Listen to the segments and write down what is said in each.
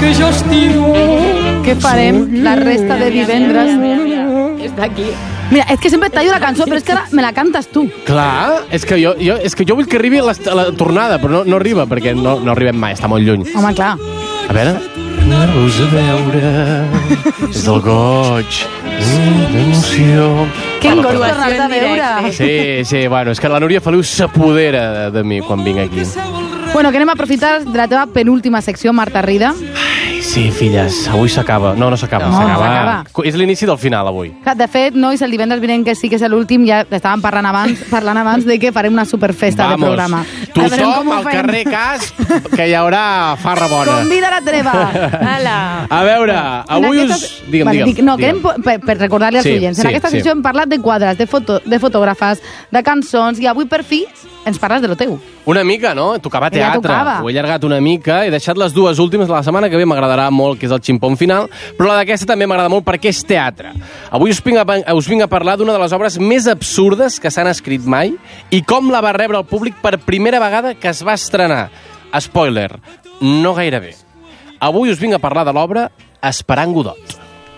que jo estimo. Què farem la resta de divendres? És d'aquí. Mira, és que sempre tallo la cançó, però és que ara me la cantes tu. Clar, és que jo vull que arribi la tornada, però no arriba, perquè no arribem mai, està molt lluny. Home, clar. A veure... Anar-vos a veure és del goig, d'emoció... Que goig tornar-te a veure. Sí, bueno, és que la Núria Feliu s'apodera de mi quan vinc aquí. Bueno, que anem a aprofitar de la teva penúltima secció, Marta Rida. Ai, sí, filles, avui s'acaba. No s'acaba, s'acaba. És l'inici del final, avui. De fet, nois, el divendres vinent, que sí que és l'últim, ja estàvem parlant abans de que farem una superfesta de programa. Tothom al carrer Casp, que hi haurà farra bona. Convida la treva. A veure, avui us... Digue'm. No, per recordar-li als oients. En aquesta secció hem parlat de quadres, de fotògrafes, de cançons, i avui, per fi, ens parles de lo teu. Una mica, no? Tocava teatre. Ho he allargat una mica, he deixat les dues últimes de la setmana que ve, m'agradarà molt, que és el ximpón final, però la d'aquesta també m'agrada molt perquè és teatre. Avui us vinc a parlar d'una de les obres més absurdes que s'han escrit mai i com la va rebre el públic per primera vegada que es va estrenar. Spoiler, no gaire bé. Avui us vinc a parlar de l'obra Esperant Godot.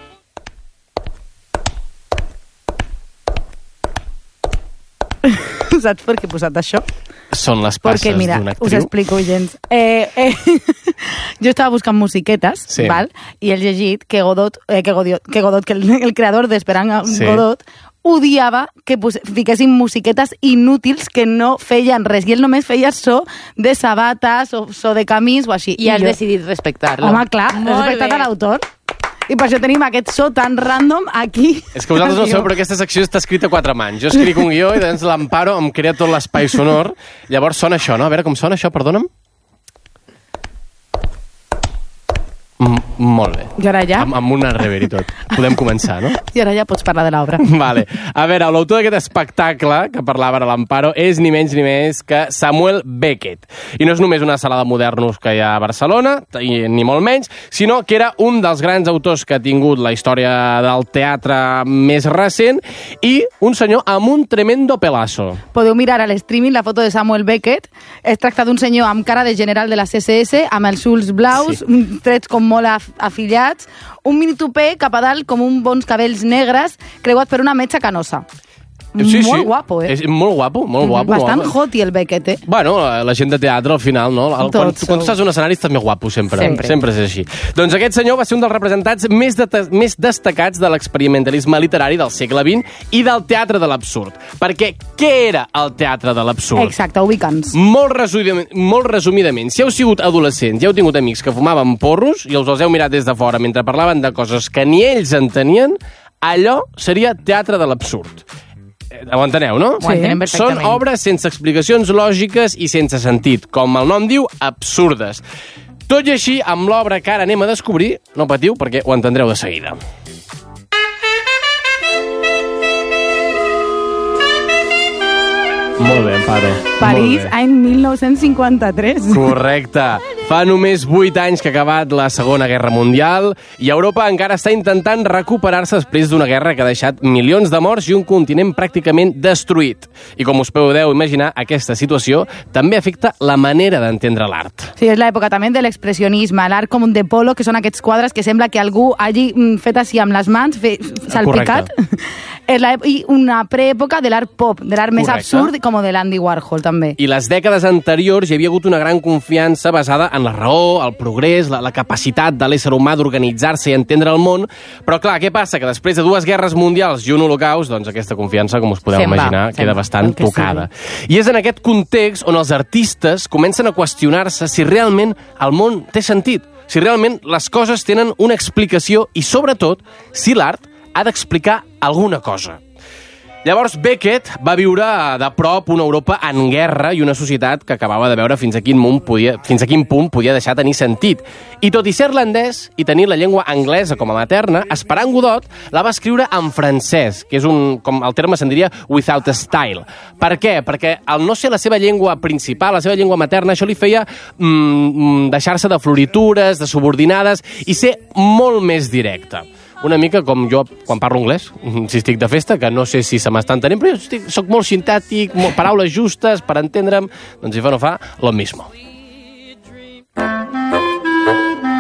Saps per què he posat això? Són les passes d'una actriu. Us explico, gens. Jo estava buscant musiquetes, val? I he llegit que el creador d'Esperant Godot odiava que fiquessin musiquetes inútils que no feien res. I ell només feia so de sabates o so de camins o així. I has decidit respectar-lo. Home, clar, he respectat a l'autor. I per això tenim aquest so tan random aquí. És que vosaltres no sabeu, però aquesta secció està escrita a 4 mans. Jo escric un guió i doncs l'Amparo em crea tot l'espai sonor. Llavors sona això, no? A veure com sona això, perdona'm. Molt bé. I ara ja? Amb una rever i tot. Podem començar, no? I ara ja pots parlar de l'obra. Vale. A veure, l'autor d'aquest espectacle que parlava ara l'Amparo és ni menys ni més que Samuel Beckett. I no és només una sala de modernos que hi ha a Barcelona, ni molt menys, sinó que era un dels grans autors que ha tingut la història del teatre més recent i un senyor amb un tremendo pelazo. Podeu mirar a l'streaming la foto de Samuel Beckett. Es tracta d'un senyor amb cara de general de la CSS, amb els ulls blaus, trets com molt afillats, un mini tupé cap a dalt com uns bons cabells negres creuat per una metxa canosa. Molt guapo, eh? És molt guapo, molt guapo. Bastant hoti el Beckett, eh? Bueno, la gent de teatre, al final, no? Quan tu estàs en un escenari estàs més guapo, sempre. Sempre és així. Doncs aquest senyor va ser un dels representants més destacats de l'experimentalisme literari del segle XX i del teatre de l'absurd. Perquè què era el teatre de l'absurd? Exacte, ubica'ns. Molt resumidament, si heu sigut adolescents i heu tingut amics que fumaven porros i els heu mirat des de fora mentre parlaven de coses que ni ells entenien, allò seria teatre de l'absurd. Ho enteneu, no? Ho entenem perfectament. Són obres sense explicacions lògiques i sense sentit, com el nom diu, absurdes. Tot i així, amb l'obra que ara anem a descobrir, no patiu perquè ho entendreu de seguida. Molt bé, Amparo. París, any 1953. Correcte. Fa només 8 anys que ha acabat la Segona Guerra Mundial i Europa encara està intentant recuperar-se després d'una guerra que ha deixat milions de morts i un continent pràcticament destruït. I com us podeu imaginar, aquesta situació també afecta la manera d'entendre l'art. Sí, és l'època també de l'expressionisme, l'art com un de polo, que són aquests quadres que sembla que algú hagi fet així amb les mans, salpicat. I una preèpoca de l'art pop, de l'art més absurd, com de l'Andy Warhol, també. I les dècades anteriors hi havia hagut una gran confiança basada en la raó, el progrés, la capacitat de l'ésser humà d'organitzar-se i entendre el món. Però clar, què passa? Que després de 2 guerres mundials i un holocaust, doncs aquesta confiança, com us podeu imaginar, queda bastant tocada. I és en aquest context on els artistes comencen a qüestionar-se si realment el món té sentit, si realment les coses tenen una explicació i, sobretot, si l'art ha d'explicar alguna cosa. Llavors, Beckett va viure de prop una Europa en guerra i una societat que acabava de veure fins a quin punt podia deixar tenir sentit. I tot i ser irlandès i tenir la llengua anglesa com a materna, Esperant Godot la va escriure en francès, que és com el terme se'n diria without style. Per què? Perquè al no ser la seva llengua principal, la seva llengua materna, això li feia deixar-se de floritures, de subordinades i ser molt més directe. Una mica com jo quan parlo anglès, si estic de festa, que no sé si se m'està entenent, però jo soc molt sintètic, paraules justes per entendre'm, doncs no fa lo mismo.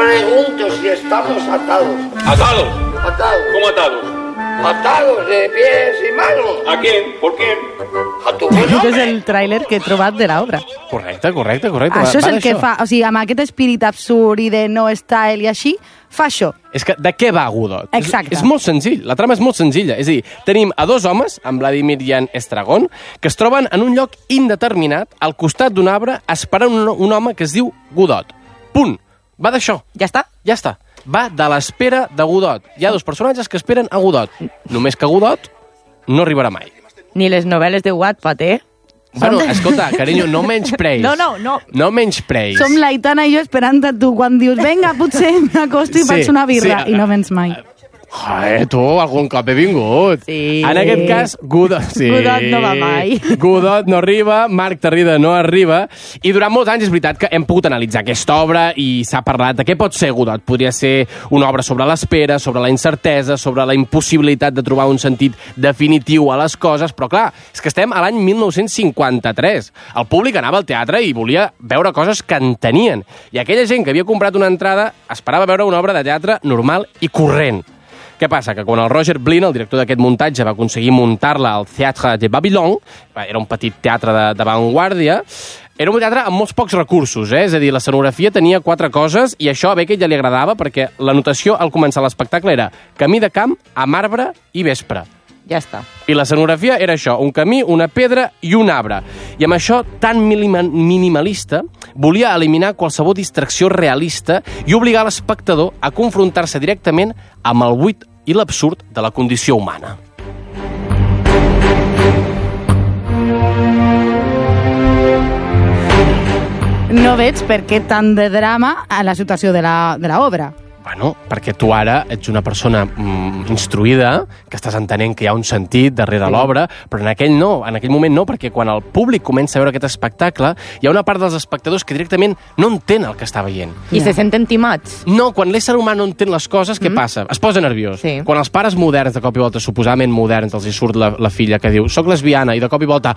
pregunto si estamos atados. ¿Atados? Atados. ¿Cómo atados? Atados de pies y manos. ¿A quién? ¿Por quién? A tu buen Aquest és home. el tràiler que he trobat de l'obra. Correcte. Això és el que fa, o sigui, amb aquest espírit absurd i de no style i així, fa això. És que de què va Godot? Exacte. És molt senzill, la trama és molt senzilla. És a dir, tenim a dos homes, amb Vladimir i en Estragon, que es troben en un lloc indeterminat, al costat d'un arbre, esperant un home que es diu Godot. Punt. Va d'això. Ja està? Ja està. Va de l'espera de Godot. Hi ha dos personatges que esperen a Godot. Només que Godot no arribarà mai. Ni les novel·les de Wattpad, Bueno, escolta, carinyo, no menyspreis. No. No menyspreis. Som l'Aitana i jo esperant a tu quan dius vinga, potser m'acosto i faig una birra i no vens mai. Tu, algun cop he vingut. Sí. En aquest cas, Godot... Sí. Godot no va mai. Godot no arriba, Marc Tarrida no arriba, i durant molts anys és veritat que hem pogut analitzar aquesta obra i s'ha parlat de què pot ser Godot. Podria ser una obra sobre l'espera, sobre la incertesa, sobre la impossibilitat de trobar un sentit definitiu a les coses, però clar, és que estem a l'any 1953. El públic anava al teatre i volia veure coses que entenien, i aquella gent que havia comprat una entrada esperava veure una obra de teatre normal i corrent. Què passa? Que quan el Roger Blin, el director d'aquest muntatge, va aconseguir muntar-la al Théâtre de Babylone, era un petit teatre d'avantguàrdia, era un teatre amb molts pocs recursos, és a dir, l'escenografia tenia 4 coses i això a Beckett ja li agradava perquè la notació al començar l'espectacle era camí de camp, amb arbre i vespre. Ja està. I l'escenografia era això, un camí, una pedra i un arbre. I amb això tan minimalista, volia eliminar qualsevol distracció realista i obligar l'espectador a confrontar-se directament amb el buit i l'absurd de la condició humana. No veig per què tant de drama a la situació de l'obra. Bueno, perquè tu ara ets una persona instruïda, que estàs entenent que hi ha un sentit darrere l'obra, però en aquell moment no, perquè quan el públic comença a veure aquest espectacle, hi ha una part dels espectadors que directament no entén el que està veient. I se senten timats. No, quan l'ésser humà no entén les coses, què passa? Es posa nerviós. Sí. Quan els pares moderns, de cop i volta, suposadament moderns, els hi surt la filla que diu soc lesbiana, i de cop i volta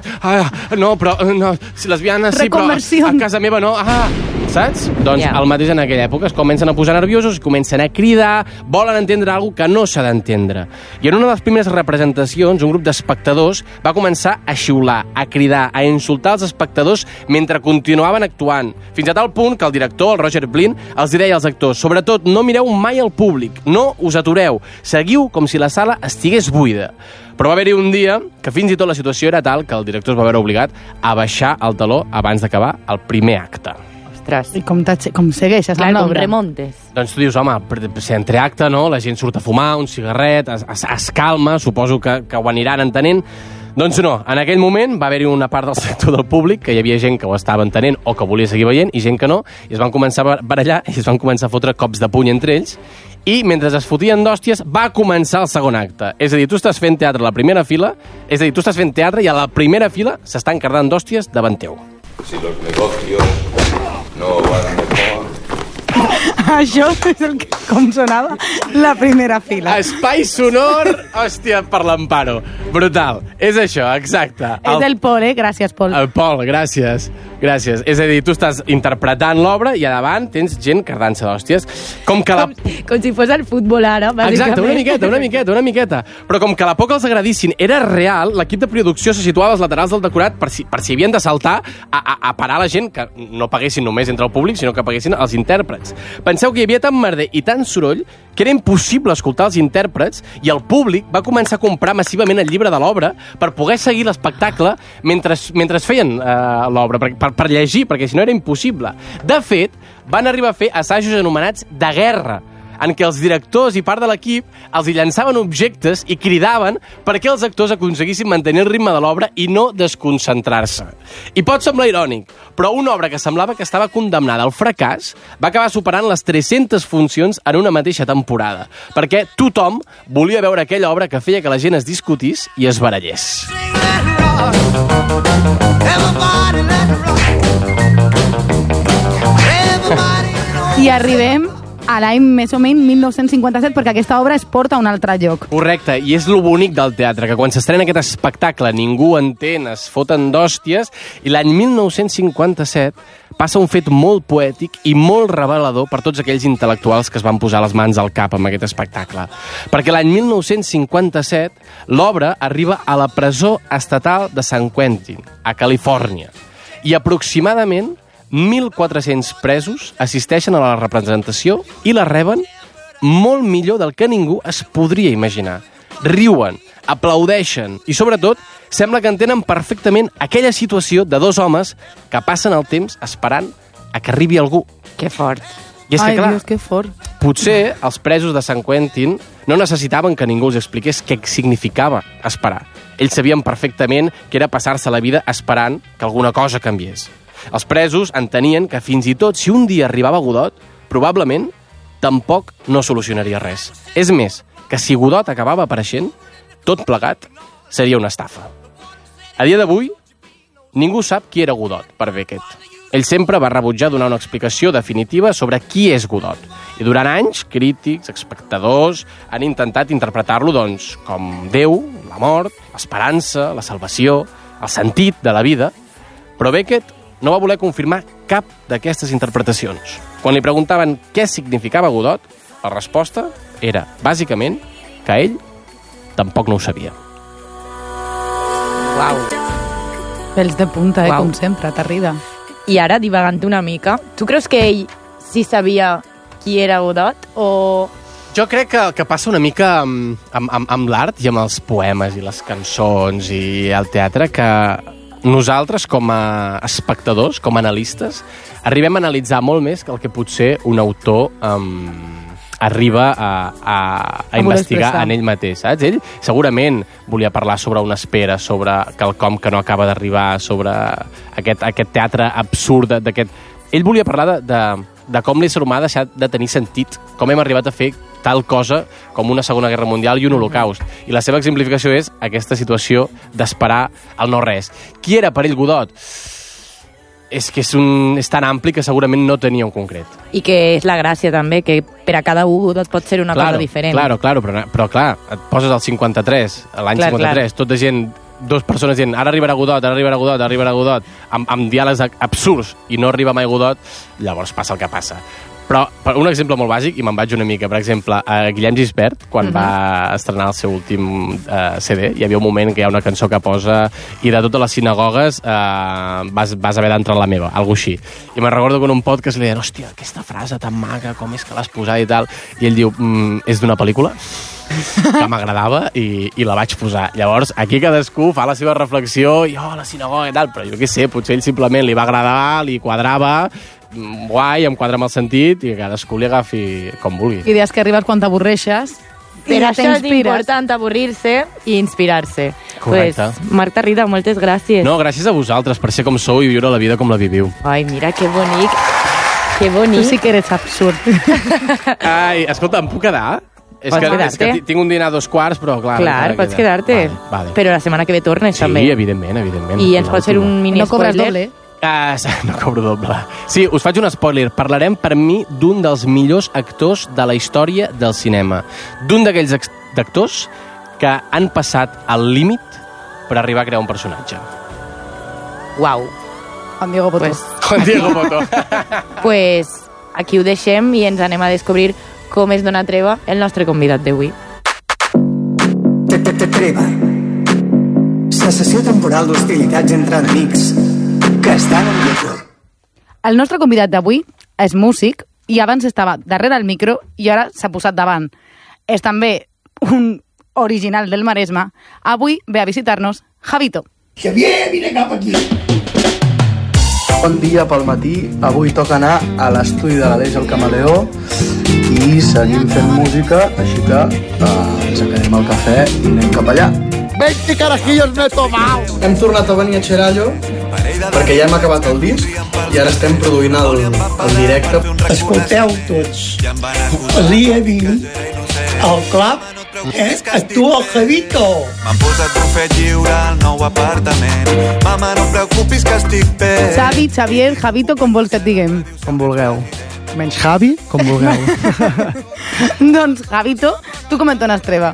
no, però no, si lesbiana sí, però a casa meva no, saps? Doncs el mateix en aquella època, es comencen a posar nerviosos, comencen a cridar, volen entendre alguna cosa que no s'ha d'entendre. I en una de les primeres representacions, un grup d'espectadors va començar a xiular, a cridar, a insultar els espectadors mentre continuaven actuant, fins a tal punt que el director, el Roger Blin, els deia als actors, sobretot, no mireu mai al públic, no us atureu, seguiu com si la sala estigués buida. Però va haver-hi un dia que fins i tot la situació era tal que el director es va veure obligat a baixar el teló abans d'acabar el primer acte. I com segueixes amb l'obra? Remontes. Doncs tu dius, home, si entre acte, no, la gent surt a fumar, un cigarret, es calma, suposo que ho aniran entenent. Doncs no, en aquell moment va haver-hi una part del sector del públic que hi havia gent que ho estava entenent o que volia seguir veient i gent que no, i es van començar a barallar i es van començar a fotre cops de puny entre ells, i mentre es fotien d'hòsties va començar el segon acte. És a dir, tu estàs fent teatre a la primera fila, és a dir, tu estàs fent teatre i a la primera fila s'estan cardant d'hòsties davant teu. Si los negocios no van mejor. Això és com sonava la primera fila. Espai sonor, hòstia, per l'Amparo. Brutal. És això, exacte. És el Pol, Gràcies, Pol. El Pol, gràcies. Gràcies. És a dir, tu estàs interpretant l'obra i a davant tens gent cardant-se d'hòsties. Com si fos el futbol ara, bàsicament. Exacte, una miqueta. Però com que la por que els agradissin era real, l'equip de producció se situava als laterals del decorat per si havien de saltar a parar la gent, que no paguessin només entre el públic, sinó que paguessin els intèrprets. Penseu que hi havia tant merder i tant soroll que era impossible escoltar els intèrprets i el públic va començar a comprar massivament el llibre de l'obra per poder seguir l'espectacle mentre feien l'obra, per llegir, perquè si no era impossible. De fet, van arribar a fer assajos anomenats de guerra, en què els directors i part de l'equip els hi llançaven objectes i cridaven perquè els actors aconseguissin mantenir el ritme de l'obra i no desconcentrar-se. I pot semblar irònic, però una obra que semblava que estava condemnada al fracàs va acabar superant les 300 funcions en una mateixa temporada, perquè tothom volia veure aquella obra que feia que la gent es discutís i es barallés. I arribem a l'any més o menys 1957, perquè aquesta obra es porta a un altre lloc. Correcte, i és lo bonic del teatre, que quan s'estrena aquest espectacle ningú entén, es foten d'hòsties, i l'any 1957 passa un fet molt poètic i molt revelador per tots aquells intel·lectuals que es van posar les mans al cap amb aquest espectacle. Perquè l'any 1957 l'obra arriba a la presó estatal de San Quentin, a Califòrnia, i aproximadament 1.400 presos assisteixen a la representació i la reben molt millor del que ningú es podria imaginar. Riuen, aplaudeixen i, sobretot, sembla que entenen perfectament aquella situació de dos homes que passen el temps esperant a que arribi algú. Que fort. I és que, clar, Dios, que fort. potser els presos de San Quentin no necessitaven que ningú els expliqués què significava esperar. Ells sabien perfectament que era passar-se la vida esperant que alguna cosa canviés. Els presos entenien que fins i tot si un dia arribava Godot, probablement tampoc no solucionaria res. És més, que si Godot acabava apareixent, tot plegat seria una estafa. A dia d'avui, ningú sap qui era Godot per Beckett. Ell sempre va rebutjar donar una explicació definitiva sobre qui és Godot. I durant anys, crítics, espectadors, han intentat interpretar-lo doncs, com Déu, la mort, l'esperança, la salvació, el sentit de la vida. Però Beckett no va voler confirmar cap d'aquestes interpretacions. Quan li preguntaven què significava Godot, la resposta era, bàsicament, que ell tampoc no ho sabia. Uau. Pels de punta, Uau. com sempre, Tarrida. I ara, divagant una mica, tu creus que ell sí sabia qui era Godot o... Jo crec que passa una mica amb l'art i amb els poemes i les cançons i el teatre, que nosaltres, com a espectadors, com a analistes, arribem a analitzar molt més que el que potser un autor arriba a investigar en ell mateix, saps? Ell segurament volia parlar sobre una espera, sobre quelcom que no acaba d'arribar, sobre aquest teatre absurd, Ell volia parlar de com l'ésser humà ha deixat de tenir sentit, com hem arribat a fer tal cosa com una Segona Guerra Mundial i un holocaust. I la seva exemplificació és aquesta situació d'esperar el no-res. Qui era per ell Godot? És que és tan ampli que segurament no tenia un concret. I que és la gràcia també, que per a cada un Godot pot ser una cosa diferent. Claro, però clar, et poses al 53, l'any 53, tota gent, dues persones dient ara arribarà Godot, amb diàlegs absurds i no arriba mai Godot, llavors passa el que passa. Però, per un exemple molt bàsic, i me'n vaig una mica, per exemple, a Guillem Gisbert, quan va estrenar el seu últim CD, hi havia un moment que hi ha una cançó que posa i de totes les sinagogues vas haver d'entrar a la meva, alguna així. I me'n recordo que en un podcast li deien, hòstia, aquesta frase tan maca, com és que l'has posat i tal, i ell diu, és d'una pel·lícula que m'agradava i la vaig posar. Llavors, aquí cadascú fa la seva reflexió i, la sinagoga i tal, però jo què sé, potser ell simplement li va agradar, li quadrava, guai, em quadra amb el sentit i cadascú li agafi com vulgui. Idees que arribes quan t'avorreixes. Per això és important avorrir-se i inspirar-se. Correcte. Pues, Marc Tarrida, moltes gràcies. No, gràcies a vosaltres per ser com sou i viure la vida com la viviu. Ai, mira, que bonic. Que bonic. Tu sí que eres absurd. Ai, escolta, em puc quedar? És que tinc un dinar a 2:15, però clar... Clar, pots quedar-te. Vale. Però la setmana que ve tornes, també. Sí, evidentment. I ens pots fer un mini No cobres spoiler? doble. No cobro doble. Sí, us faig un spoiler. Parlarem, per mi, d'un dels millors actors de la història del cinema. D'un d'aquells actors que han passat al límit per arribar a crear un personatge. Uau. Juan Diego Botó. Juan Diego Botó. Pues aquí ho deixem i ens anem a descobrir com es dona treva el nostre convidat d'avui. Treva. Cessació temporal d'hostilitats entre enemics que estan en vigor. El nostre convidat d'avui és músic i abans estava darrere el micro i ara s'ha posat davant. És també un original del Maresme. Avui ve a visitar-nos Javito. Xavier, vine cap aquí. Bon dia pel matí. Avui toca anar a l'estudi de l'Aleix el Camaleó i seguim fent música, així que ens quedem al cafè i anem cap allà. 20 carajillos me he tomado. Hem tornat a venir a Xerallo perquè ja hem acabat el disc i ara estem produint el directe. Escolteu tots. El dia 20 al club actua el Javito. M'han posat bufet lliure al nou apartament. Mama, no em preocupis que estic bé. Xavi, Xavier, Javito, com vols que et diguem? Com vulgueu. menys Javi, com vulgueu. Doncs, Javito, tu com et dones treva?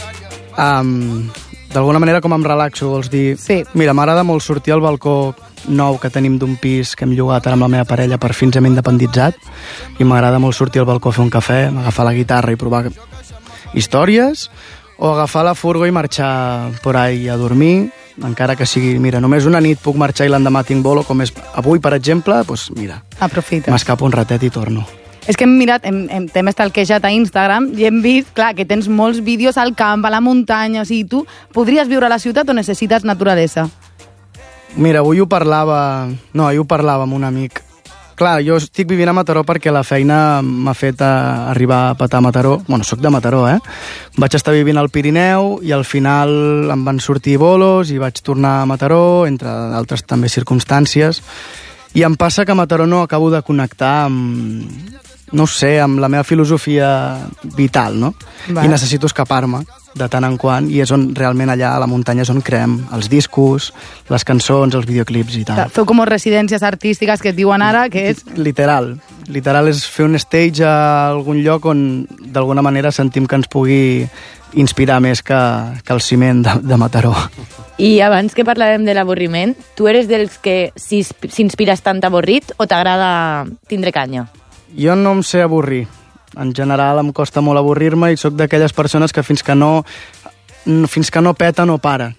D'alguna manera com em relaxo, vols dir? Sí. Mira, m'agrada molt sortir al balcó nou que tenim d'un pis que hem llogat ara amb la meva parella per fins hem independitzat, i m'agrada molt sortir al balcó a fer un cafè, agafar la guitarra i provar històries, o agafar la furgo i marxar por ahí a dormir, encara que sigui, mira, només una nit puc marxar i l'endemà tinc bolo, com és avui, per exemple, doncs mira, aprofites. M'escapo un ratet i torno. És que hem mirat, t'hem estalquejat a Instagram i hem vist, clar, que tens molts vídeos al camp, a la muntanya, o sigui, tu podries viure a la ciutat o necessites naturalesa? Mira, ahir ho parlava amb un amic. Clar, jo estic vivint a Mataró perquè la feina m'ha fet arribar a petar a Mataró. Bueno, soc de Mataró, Vaig estar vivint al Pirineu i al final em van sortir bolos i vaig tornar a Mataró, entre d'altres també circumstàncies. I em passa que a Mataró no acabo de connectar amb, no sé, amb la meva filosofia vital, no? I necessito escapar-me de tant en quant, i és on realment allà a la muntanya és on creem els discos, les cançons, els videoclips i tal. Feu com residències artístiques que et diuen ara que és... Literal és fer un stage a algun lloc on d'alguna manera sentim que ens pugui inspirar més que el ciment de Mataró. I abans que parlàvem de l'avorriment, tu eres dels que s'inspires tant avorrit o t'agrada tindre canya? Jo no em sé avorrir. En general em costa molt avorrir-me i sóc d'aquelles persones que fins que no peta no para.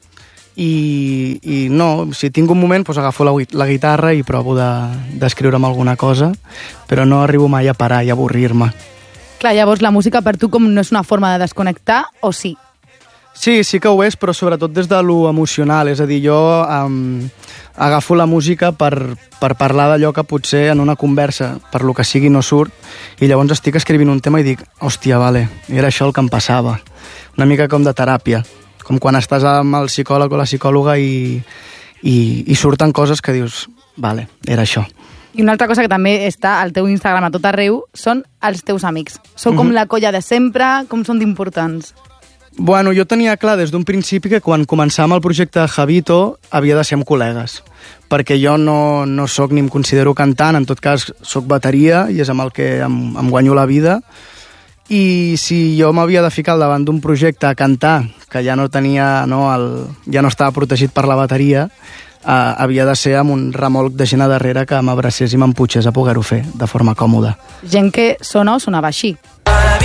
I no, si tinc un moment doncs agafo la guitarra i provo d'escriure'm alguna cosa, però no arribo mai a parar i avorrir-me. Clar, llavors la música per tu com no és una forma de desconnectar, o sí? Sí que ho és, però sobretot des de lo emocional. És a dir, jo agafo la música per parlar d'allò que potser en una conversa, per lo que sigui, no surt, i llavors estic escrivint un tema i dic, hòstia, vale, era això el que em passava. Una mica com de teràpia, com quan estàs amb el psicòleg o la psicòloga i surten coses que dius, vale, era això. I una altra cosa que també està al teu Instagram a tot arreu són els teus amics. Sou com la colla de sempre, com són d'importants? Bueno, jo tenia clar des d'un principi que quan començàvem el projecte Javito havia de ser amb col·legues, perquè jo no soc ni em considero cantant, en tot cas soc bateria i és amb el que em guanyo la vida, i si jo m'havia de ficar al davant d'un projecte a cantar, que ja no tenia, ja no estava protegit per la bateria, havia de ser amb un remolc de gent a darrere que m'abracés i m'emputxés a poder-ho fer de forma còmoda. Gent que sona o sonava així.